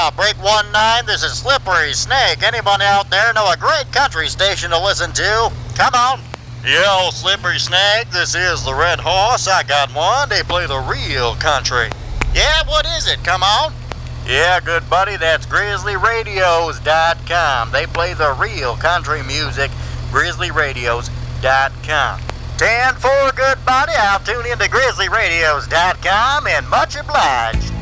Break 19, this is Slippery Snake. Anybody out there know a great country station to listen to? Come on. Yo, Slippery Snake, this is the Red Horse. I got one. They play the real country. Yeah, what is it? Come on. Yeah, good buddy, that's GrizzlyRadios.com. They play the real country music, GrizzlyRadios.com. 10-4, good buddy. I'll tune into GrizzlyRadios.com and much obliged.